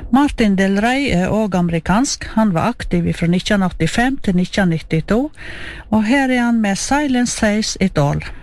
Martin Del Rey også amerikansk. Han var aktiv fra 1985 til 1992, og her han med Silence Says It All.